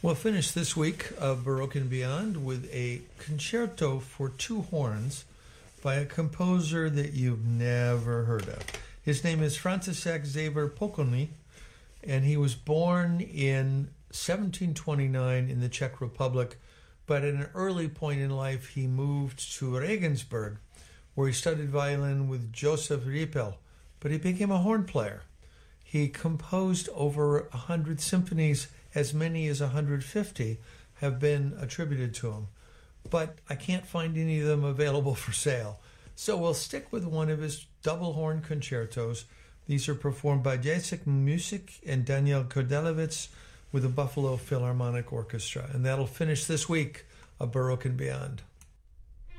We'll finish this week of Baroque and Beyond with a concerto for two horns by a composer that you've never heard of. His name is František Xaver Pokorný, and he was born in 1729 in the Czech Republic, but at an early point in life he moved to Regensburg, where he studied violin with Joseph Riepel, but he became a horn player. He composed over 100 symphonies. As many as 150 have been attributed to him, but I can't find any of them available for sale. So we'll stick with one of his double horn concertos. These are performed by Jacek Musik and Daniel Kodelevitz with the Buffalo Philharmonic Orchestra, and that'll finish this week of Baroque and Beyond.